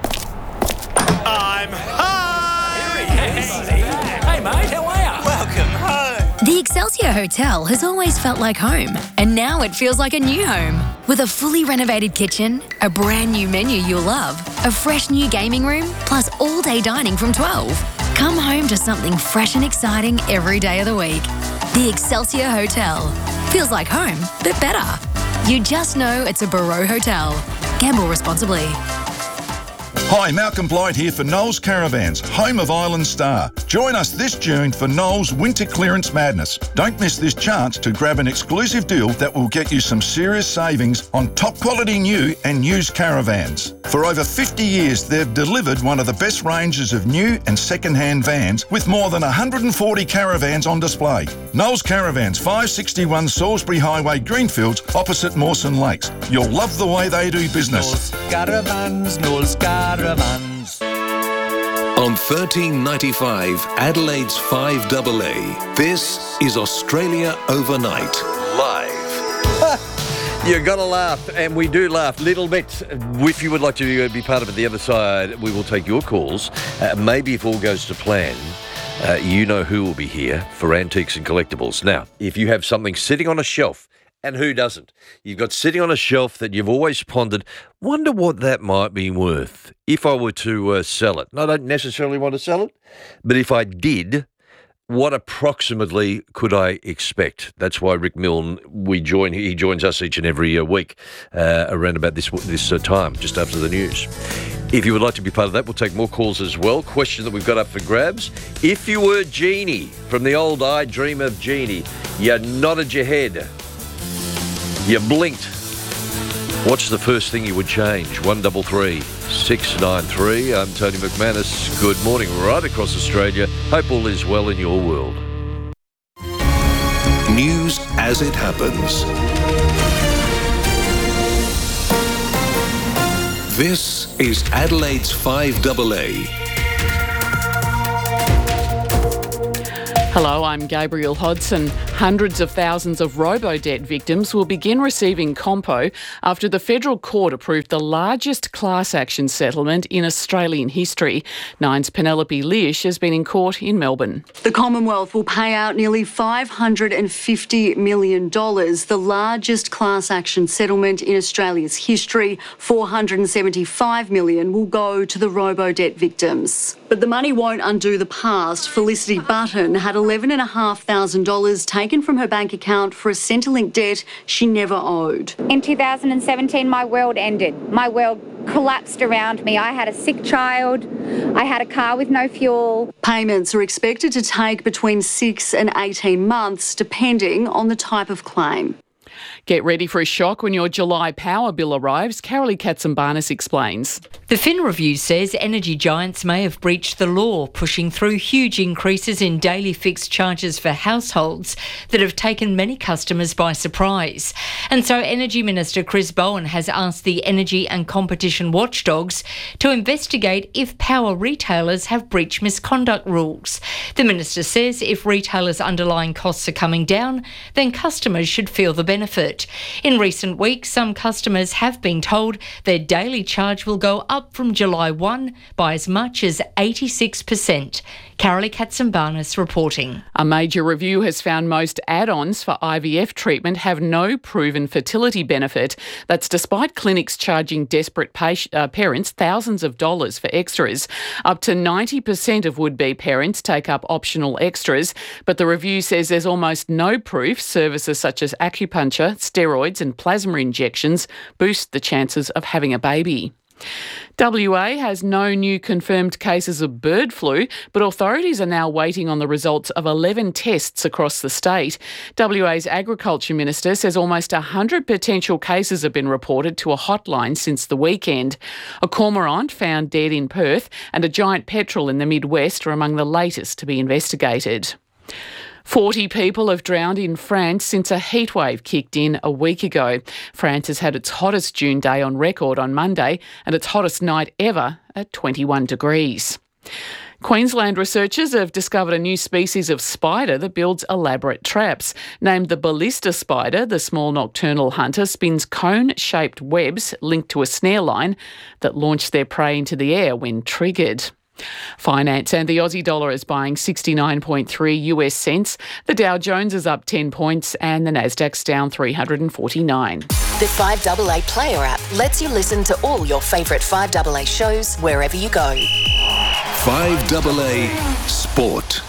I'm home! Hey, mate, how are you? Welcome home. The Excelsior Hotel has always felt like home, and now it feels like a new home. With a fully renovated kitchen, a brand new menu you'll love, a fresh new gaming room, plus all-day dining from twelve. Come home to something fresh and exciting every day of the week. The Excelsior Hotel. Feels like home, but better. You just know it's a Barreau Hotel. Gamble responsibly. Hi, Malcolm Blight here for Knowles Caravans, home of Island Star. Join us this June for Knowles Winter Clearance Madness. Don't miss this chance to grab an exclusive deal that will get you some serious savings on top quality new and used caravans. For over fifty years, they've delivered one of the best ranges of new and second-hand vans with more than one hundred forty caravans on display. Knowles Caravans, five sixty-one Salisbury Highway, Greenfields, opposite Mawson Lakes. You'll love the way they do business. Knowles Caravans, Knowles Caravans. On thirteen ninety-five, Adelaide's five A A, this is Australia Overnight, live. You got to laugh, and we do laugh a little bit. If you would like to be part of it the other side, we will take your calls. Uh, maybe if all goes to plan, uh, you know who will be here for Antiques and Collectibles. Now, if you have something sitting on a shelf, and who doesn't? You've got sitting on a shelf that you've always pondered, wonder what that might be worth if I were to uh, sell it. I don't necessarily want to sell it, but if I did, what approximately could I expect? That's why Rick Milne, we join. He joins us each and every uh, week uh, around about this this uh, time, just after the news. If you would like to be part of that, we'll take more calls as well. Question that we've got up for grabs. If you were Genie from the old I Dream of Genie, you nodded your head, you blinked, what's the first thing you would change? one double three six nine three. I'm Tony McManus. Good morning right across Australia. Hope all is well in your world. News as it happens. This is Adelaide's five double A. Hello, I'm Gabriel Hodson. Hundreds of thousands of robo-debt victims will begin receiving Compo after the federal court approved the largest class action settlement in Australian history. Nine's Penelope Lish has been in court in Melbourne. The Commonwealth will pay out nearly five hundred fifty million dollars, the largest class action settlement in Australia's history. four hundred seventy-five million dollars will go to the robo-debt victims. But the money won't undo the past. Felicity Button had eleven thousand five hundred dollars taken from her bank account for a Centrelink debt she never owed. In two thousand seventeen, my world ended. My world collapsed around me. I had a sick child. I had a car with no fuel. Payments are expected to take between six and eighteen months, depending on the type of claim. Get ready for a shock when your July power bill arrives. Carolee Katsambarnis explains. The Fin Review says energy giants may have breached the law, pushing through huge increases in daily fixed charges for households that have taken many customers by surprise. And so Energy Minister Chris Bowen has asked the energy and competition watchdogs to investigate if power retailers have breached misconduct rules. The minister says if retailers' underlying costs are coming down, then customers should feel the benefit. In recent weeks, some customers have been told their daily charge will go up from July first by as much as eighty-six percent. Carolee Katsambarnis reporting. A major review has found most add-ons for I V F treatment have no proven fertility benefit. That's despite clinics charging desperate patient, uh, parents thousands of dollars for extras. Up to ninety percent of would-be parents take up optional extras, but the review says there's almost no proof services such as acupuncture, steroids and plasma injections boost the chances of having a baby. W A has no new confirmed cases of bird flu, but authorities are now waiting on the results of eleven tests across the state. W A's Agriculture Minister says almost one hundred potential cases have been reported to a hotline since the weekend. A cormorant found dead in Perth and a giant petrel in the Midwest are among the latest to be investigated. forty people have drowned in France since a heatwave kicked in a week ago. France has had its hottest June day on record on Monday and its hottest night ever at twenty-one degrees. Queensland researchers have discovered a new species of spider that builds elaborate traps. Named the ballista spider, the small nocturnal hunter spins cone-shaped webs linked to a snare line that launch their prey into the air when triggered. Finance and the Aussie dollar is buying sixty-nine point three U S cents. The Dow Jones is up ten points and the Nasdaq's down three hundred forty-nine. The five double A Player app lets you listen to all your favourite five double A shows wherever you go. five double A Sport.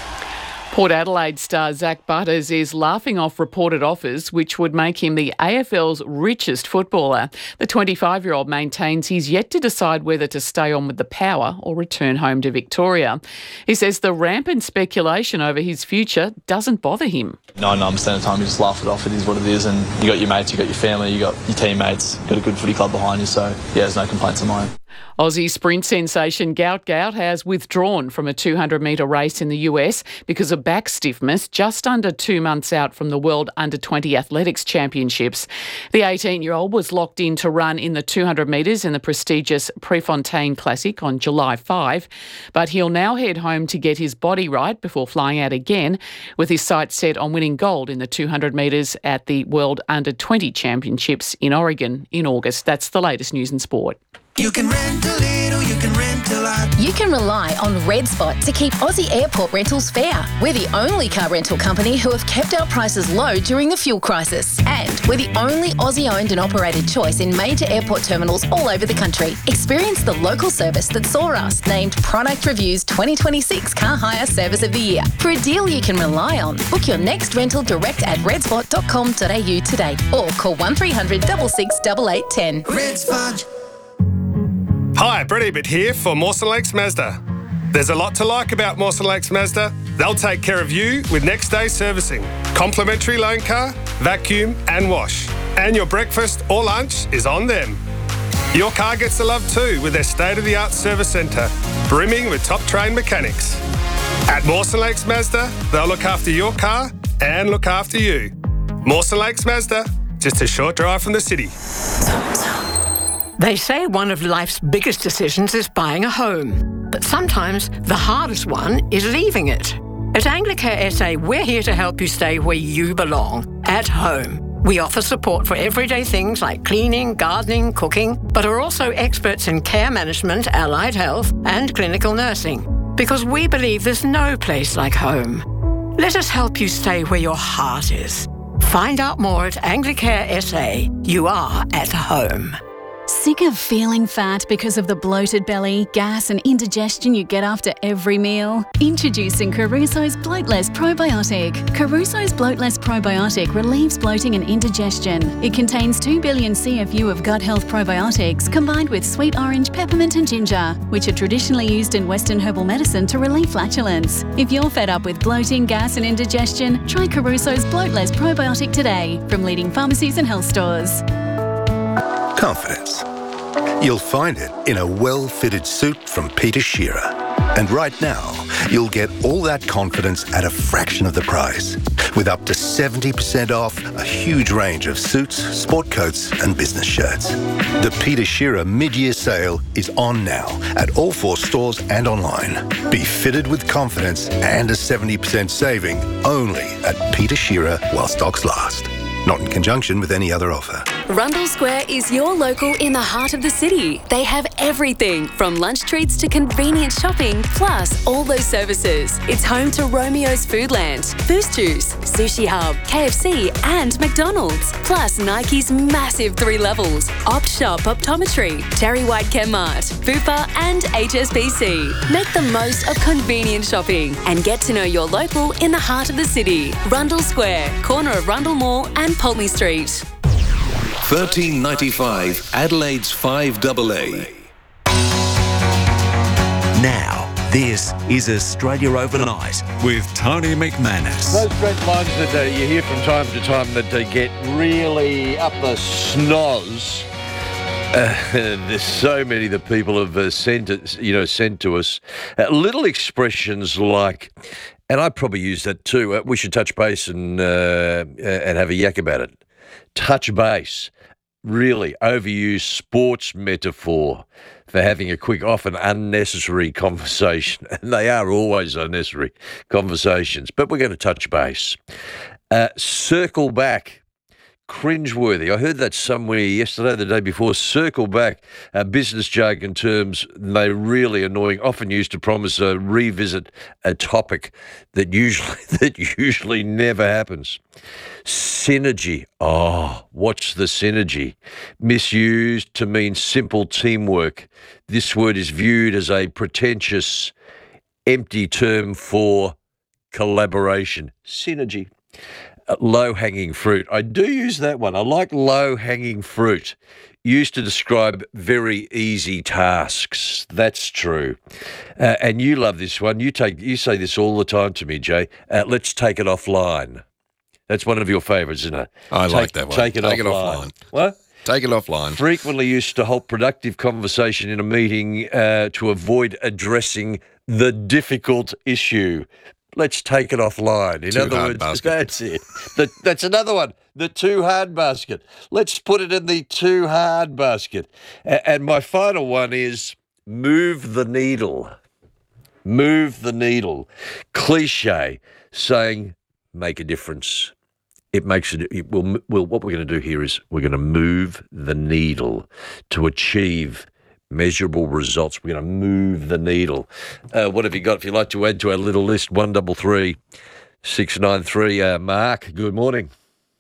Port Adelaide star Zach Butters is laughing off reported offers which would make him the A F L's richest footballer. The twenty-five-year-old maintains he's yet to decide whether to stay on with the Power or return home to Victoria. He says the rampant speculation over his future doesn't bother him. ninety-nine percent of the time you just laugh it off, it is what it is, and you got your mates, you got your family, you got your teammates, you got a good footy club behind you, so yeah, there's no complaints of mine. Aussie sprint sensation Gout Gout has withdrawn from a two hundred metre race in the U S because of back stiffness just under two months out from the World Under twenty Athletics Championships. The eighteen-year-old was locked in to run in the two hundred metres in the prestigious Prefontaine Classic on July fifth, but he'll now head home to get his body right before flying out again, with his sights set on winning gold in the two hundred metres at the World Under twenty Championships in Oregon in August. That's the latest news in sport. You can rent a little, you can rent a lot. You can rely on RedSpot to keep Aussie airport rentals fair. We're the only car rental company who have kept our prices low during the fuel crisis. And we're the only Aussie-owned and operated choice in major airport terminals all over the country. Experience the local service that saw us named Product Review's twenty twenty-six Car Hire Service of the Year. For a deal you can rely on, book your next rental direct at redspot dot com dot a u today or call one three hundred, six six, eight eight one zero. RedSpot. Hi, Brett Ebert here for Mawson Lakes Mazda. There's a lot to like about Mawson Lakes Mazda. They'll take care of you with next day servicing, complimentary loan car, vacuum and wash. And your breakfast or lunch is on them. Your car gets the love too with their state-of-the-art service centre, brimming with top-trained mechanics. At Mawson Lakes Mazda, they'll look after your car and look after you. Mawson Lakes Mazda, just a short drive from the city. They say one of life's biggest decisions is buying a home, but sometimes the hardest one is leaving it. At Anglicare S A, we're here to help you stay where you belong, at home. We offer support for everyday things like cleaning, gardening, cooking, but are also experts in care management, allied health, and clinical nursing, because we believe there's no place like home. Let us help you stay where your heart is. Find out more at Anglicare S A. You are at home. Sick of feeling fat because of the bloated belly, gas and indigestion you get after every meal? Introducing Caruso's Bloatless Probiotic. Caruso's Bloatless Probiotic relieves bloating and indigestion. It contains two billion C F U of gut health probiotics combined with sweet orange, peppermint and ginger, which are traditionally used in Western herbal medicine to relieve flatulence. If you're fed up with bloating, gas and indigestion, try Caruso's Bloatless Probiotic today from leading pharmacies and health stores. Confidence. You'll find it in a well-fitted suit from Peter Shearer. And right now, you'll get all that confidence at a fraction of the price, with up to seventy percent off a huge range of suits, sport coats and business shirts. The Peter Shearer mid-year sale is on now at all four stores and online. Be fitted with confidence and a seventy percent saving only at Peter Shearer while stocks last. Not in conjunction with any other offer. Rundle Square is your local in the heart of the city. They have everything from lunch treats to convenient shopping, plus all those services. It's home to Romeo's Foodland, Boost Juice, Sushi Hub, K F C and McDonald's. Plus Nike's massive three levels, Opt Shop Optometry, Terry White Chemmart, Bupa and H S B C. Make the most of convenient shopping and get to know your local in the heart of the city. Rundle Square, corner of Rundle Mall and Pulteney Street. thirteen ninety-five Adelaide's five double A. Now, this is Australia Overnight with Tony McManus. Those Brent lines that uh, you hear from time to time that uh, get really up the schnoz. Uh, there's so many that people have uh, sent, it, you know, sent to us. Uh, little expressions like, and I probably use that too. Uh, we should touch base and uh, and have a yak about it. Touch base, really overused sports metaphor for having a quick, often unnecessary conversation, and they are always unnecessary conversations. But we're going to touch base. Uh, circle back. Cringeworthy. I heard that somewhere yesterday, the day before. Circle back. Uh, business jargon terms, they're really annoying, often used to promise a revisit a topic that usually that usually never happens. Synergy. Oh, what's the synergy? Misused to mean simple teamwork. This word is viewed as a pretentious, empty term for collaboration. Synergy. Uh, low-hanging fruit. I do use that one. I like low-hanging fruit. Used to describe very easy tasks. That's true. Uh, and you love this one. You take. You say this all the time to me, Jay. Uh, let's take it offline. That's one of your favourites, isn't it? I take, like that one. Take it take offline. It offline. What? Take it offline. Frequently used to hold productive conversation in a meeting uh, to avoid addressing the difficult issue. Let's take it offline. In too other hard words, basket. That's it. The, that's another one. The too hard basket. Let's put it in the too hard basket. A- and my final one is move the needle. Move the needle. Cliche, saying make a difference. It makes it. it will. Well, what we're going to do here is we're going to move the needle to achieve measurable results. We're going to move the needle. Uh, what have you got? If you'd like to add to our little list, one double three six nine three. Uh, Mark, good morning.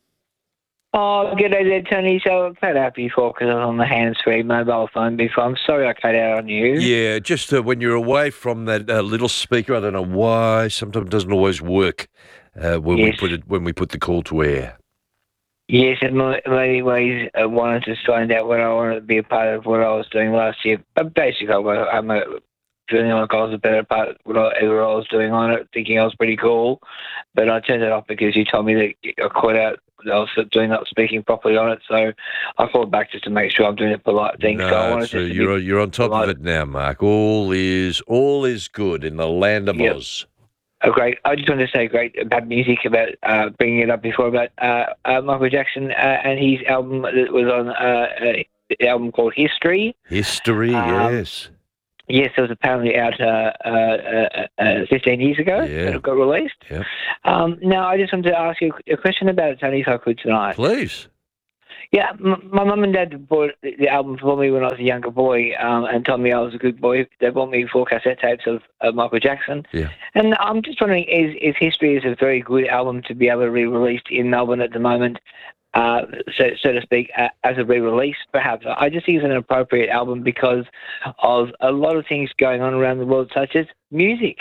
Oh, good day there, Tony. So I cut out before because I was on the hands-free mobile phone before. I'm sorry I cut out on you. Yeah, just uh, when you're away from that uh, little speaker, I don't know why. Sometimes it doesn't always work uh, when Yes. we put it when we put the call to air. Yes, in ma- many ways, I wanted to find out what I wanted to be a part of what I was doing last year. But basically, I'm a, feeling like I was a better part of whatever I was doing on it, thinking I was pretty cool. But I turned it off because you told me that I caught out I was doing not speaking properly on it. So I called back just to make sure I'm doing a polite thing. No, so I wanted so to you're be you're on top polite. of it now, Mark. All is all is good in the land of Yep. Oz. Oh, great. I just wanted to say great about music, about uh, bringing it up before, about uh, uh, Michael Jackson uh, and his album that was on uh, uh, album called History. History, Um, yes. Yes, it was apparently out uh, uh, uh, uh, fifteen years ago Yeah. that it got released. Yep. Um, now, I just wanted to ask you a question about it, Tony, if I could tonight. Please. Yeah, m- my mum and dad bought the the album for me when I was a younger boy um, and told me I was a good boy. They bought me four cassette tapes of, of Michael Jackson. Yeah. And I'm just wondering, is, is History is a very good album to be able to re-released in Melbourne at the moment, uh, so, so to speak, uh, as a re-release, perhaps? I just think it's an appropriate album because of a lot of things going on around the world, such as music.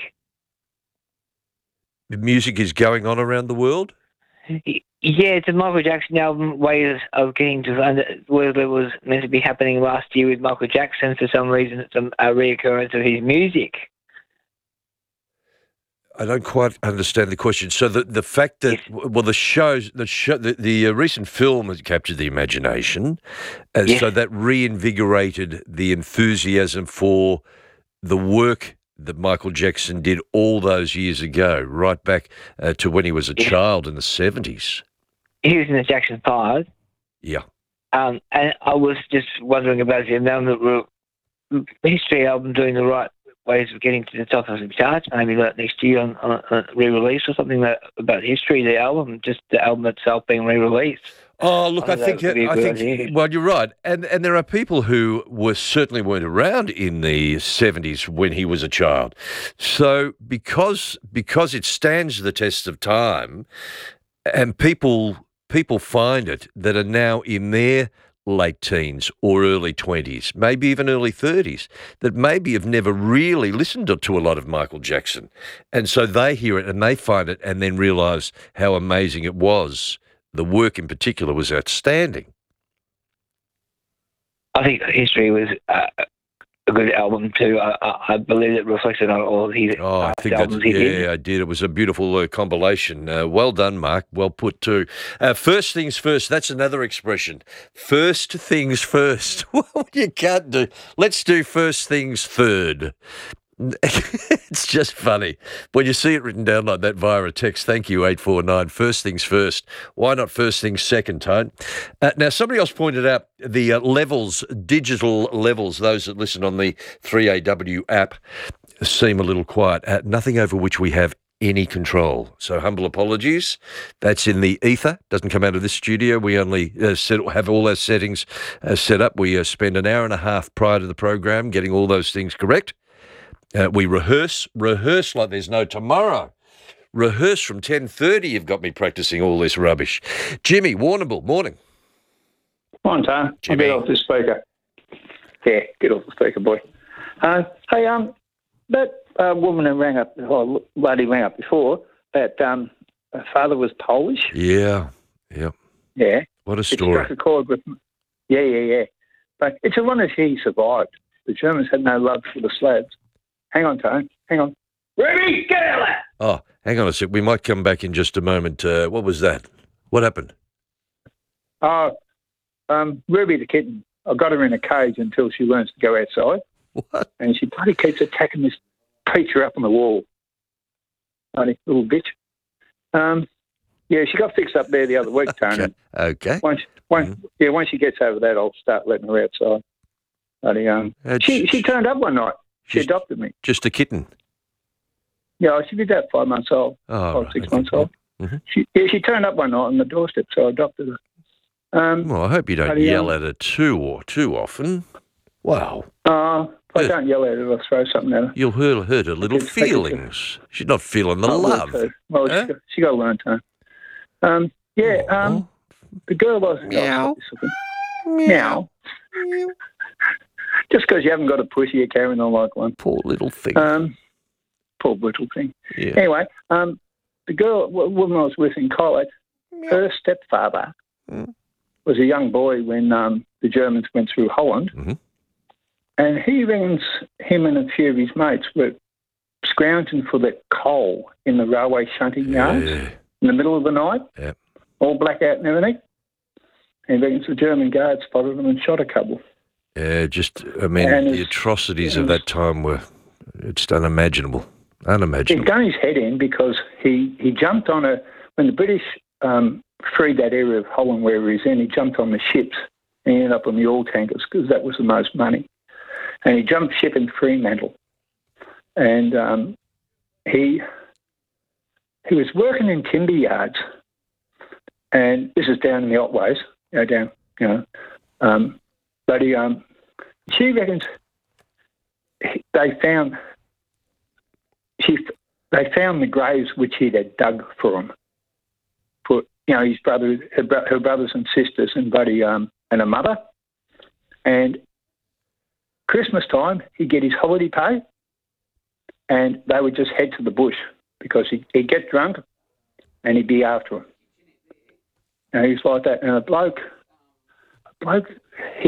The music is going on around the world? Yeah, it's a Michael Jackson album, ways of getting to under whatever was meant to be happening last year with Michael Jackson. For some reason, it's a, a reoccurrence of his music. I don't quite understand the question. So the the fact that well the shows the show the, the uh, recent film has captured the imagination, and Yes. so that reinvigorated the enthusiasm for the work that Michael Jackson did all those years ago, right back uh, to when he was a child in the seventies. He was in the Jackson Five. Yeah. Um, and I was just wondering about the amount of re- History album doing the right ways of getting to the top of the charts, maybe like next year on, on, on re-release or something that, about History, the album, just the album itself being re-released. Oh, look, I, I think think that would be a I good think idea. well, you're right, and and there are people who were certainly weren't around in the seventies when he was a child. So because because it stands the test of time, and people people find it that are now in their late teens or early twenties, maybe even early thirties, that maybe have never really listened to, to a lot of Michael Jackson, and so they hear it and they find it and then realise how amazing it was. The work in particular was outstanding. I think History was uh, a good album too. I, I, I believe it reflected on all of his Oh, I past think that's, albums he did. yeah, I did. It was a beautiful uh, compilation. Uh, well done, Mark. Well put too. Uh, first things first, that's another expression. First things first. Well, you can't do. Let's do first things third. It's just funny. When you see it written down like that via a text, thank you, eight four nine. First things first. Why not first things second, Tone? Uh, now, somebody else pointed out the uh, levels, digital levels, those that listen on the three A W app seem a little quiet. Uh, nothing over which we have any control. So humble apologies. That's in the ether. Doesn't come out of this studio. We only uh, set, have all our settings uh, set up. We uh, spend an hour and a half prior to the program getting all those things correct. Uh, we rehearse, rehearse like there's no tomorrow. Rehearse from ten thirty. You've got me practicing all this rubbish. Jimmy, Warrnambool, morning. Come on, Tom. Jimmy. I'll get off the speaker. Yeah, get off the speaker, boy. Uh, hey, um, that uh, woman who rang up, or lady rang up before, that um, her father was Polish. Yeah, yeah. Yeah. What a It story. struck a chord with. Yeah, yeah, yeah. But it's a wonder he survived. The Germans had no love for the Slavs. Hang on, Tone. Hang on. Ruby, get out of there! Oh, hang on a sec. We might come back in just a moment. Uh, what was that? What happened? Oh, um, Ruby the kitten. I got her in a cage until she learns to go outside. What? And she bloody keeps attacking this creature up on the wall. Bloody little bitch. Um, yeah, she got fixed up there the other week, Tony. Okay. Okay. Once, once, yeah, once she gets over that, I'll start letting her outside. Bloody, um, Uh, she she turned up one night. She She's- adopted me. Just a kitten. Yeah, she did that five months old, Oh, five right, six okay. months old. Mhm. She, yeah, she turned up one night on the doorstep, so I adopted her. Um, Well, I hope you don't bloody, yell um, at her too or too often. Wow. Uh, if I Yeah. don't yell at her, I'll throw something at her. You'll hurt, hurt her little It's- it's- feelings. She's not feeling the I will love. too. Well, Huh? she, she got to learn to. Um, yeah, um, the girl was Meow. Meow. Just because you haven't got a pussy, you're carrying on like one. Poor little thing. Um, poor little thing. Yeah. Anyway, um, the girl, w- woman I was with in college, her stepfather Mm. was a young boy when um, the Germans went through Holland. Mm-hmm. And he reckons him and a few of his mates were scrounging for the coal in the railway shunting yards Yeah. in the middle of the night, Yeah. all blackout and everything. And he reckons the German guards spotted them and shot a couple. Yeah, just, I mean, And the it's- atrocities of that time were just unimaginable. He'd Unimaginable. done his head in because he, he jumped on a, when the British um, freed that area of Holland where he was in, he jumped on the ships and he ended up on the oil tankers because that was the most money. And he jumped ship in Fremantle. And um, he he was working in timber yards. And this is down in the Otways, you know, down, you know. Um, but he, um, she reckons he, they found she they found the graves which he had dug for him, for you know his brother, her, bro- her brothers and sisters, and buddy um, and a mother. And Christmas time, he'd get his holiday pay, and they would just head to the bush because he'd, he'd get drunk, and he'd be after him. And he's like that. And a bloke, a bloke.